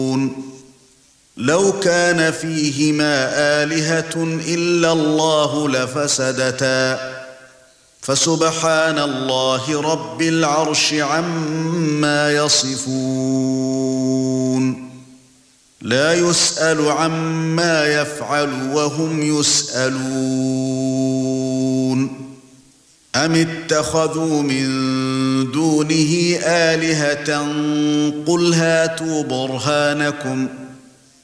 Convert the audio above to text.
لو كان فيهما آلهة إلا الله لفسدتا فسبحان الله رب العرش عما يصفون لا يسأل عما يفعل وهم يسألون أم اتخذوا من دونه آلهة قل هاتوا برهانكم